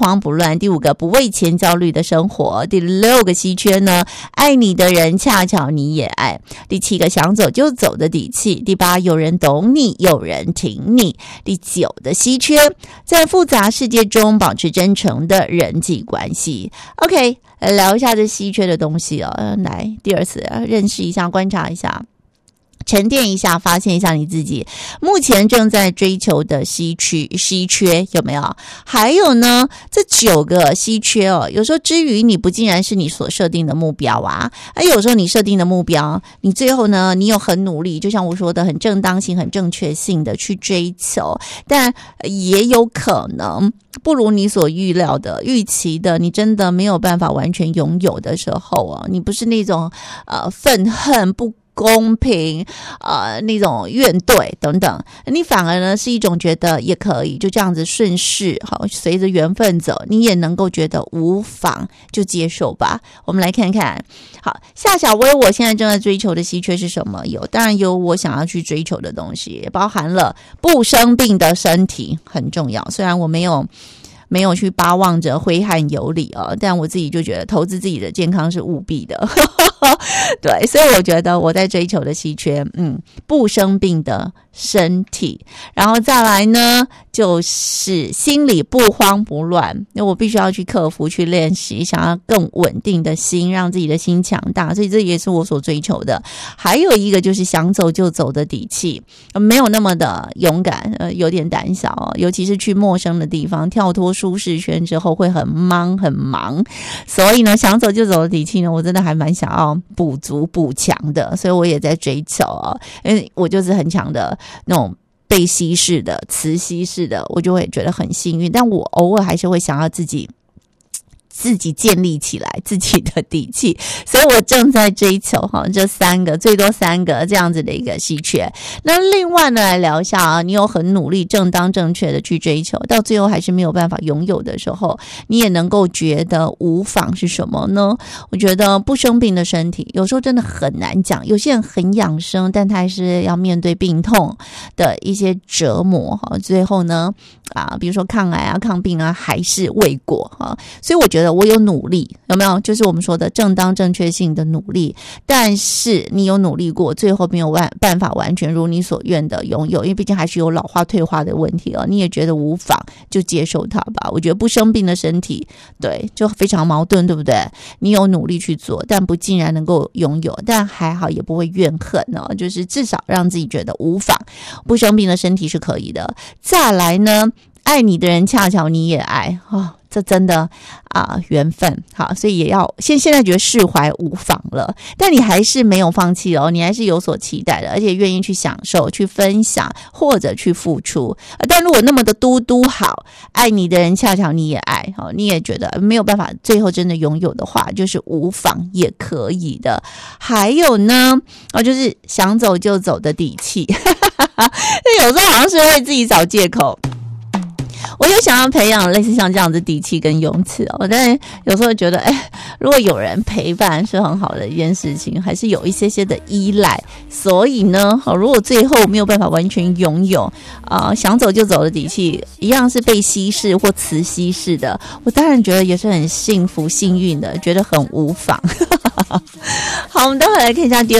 慌不乱，第5个不为钱焦虑的生活，第6个稀缺呢，爱你的人恰巧你也爱，第7个想走就走的底气，第8有人懂你有人挺你，第9的稀缺，在复杂世界中保持真诚的人际关系。 OK， 聊一下这稀缺的东西哦。来第2次认识一下，观察一下，沉淀一下，发现一下你自己目前正在追求的稀缺有没有？还有呢，这9个稀缺哦，有时候之于你不尽然是你所设定的目标啊，有时候你设定的目标，你最后呢，你有很努力，就像我说的，很正当性、很正确性的去追求，但也有可能不如你所预料的、预期的，你真的没有办法完全拥有的时候啊，你不是那种愤恨不公平那种怨怼等等，你反而呢是一种觉得也可以就这样子顺势好随着缘分走，你也能够觉得无妨，就接受吧。我们来看看，好，夏小薇我现在正在追求的稀缺是什么？当然有我想要去追求的东西，包含了不生病的身体很重要，虽然我没有去巴望着挥汗有礼但我自己就觉得投资自己的健康是务必的对，所以我觉得我在追求的稀缺不生病的身体，然后再来呢就是心里不慌不乱，我必须要去克服去练习，想要更稳定的心，让自己的心强大，所以这也是我所追求的。还有一个就是想走就走的底气，没有那么的勇敢有点胆小尤其是去陌生的地方，跳脱舒适圈之后会很忙，所以呢想走就走的底气呢，我真的还蛮想要补足补强的，所以我也在追求因为我就是很强的那种被稀释的磁吸式的，我就会觉得很幸运，但我偶尔还是会想要自己建立起来自己的底气，所以我正在追求这3个，最多3个这样子的一个稀缺。那另外呢来聊一下你有很努力正当正确的去追求，到最后还是没有办法拥有的时候，你也能够觉得无妨是什么呢？我觉得不生病的身体有时候真的很难讲，有些人很养生，但他还是要面对病痛的一些折磨最后呢比如说抗癌抗病还是未果所以我觉得我有努力，有没有？就是我们说的正当正确性的努力，但是你有努力过，最后没有办法完全如你所愿的拥有，因为毕竟还是有老化退化的问题你也觉得无妨，就接受它吧。我觉得不生病的身体对就非常矛盾，对不对？你有努力去做，但不尽然能够拥有，但还好也不会怨恨就是至少让自己觉得无妨，不生病的身体是可以的。再来呢，爱你的人恰巧你也爱这真的缘分好，所以也要现在觉得释怀无妨了，但你还是没有放弃你还是有所期待的，而且愿意去享受、去分享或者去付出。但如果那么的嘟好，爱你的人恰巧你也爱你也觉得没有办法最后真的拥有的话，就是无妨也可以的。还有呢就是想走就走的底气有时候好像是为自己找借口，我有想要培养类似像这样子底气跟勇气但是有时候觉得如果有人陪伴是很好的一件事情，还是有一些的依赖，所以呢如果最后没有办法完全拥有想走就走的底气，一样是被稀释或磁吸式的，我当然觉得也是很幸福幸运的，觉得很无妨好，我们待会来看一下第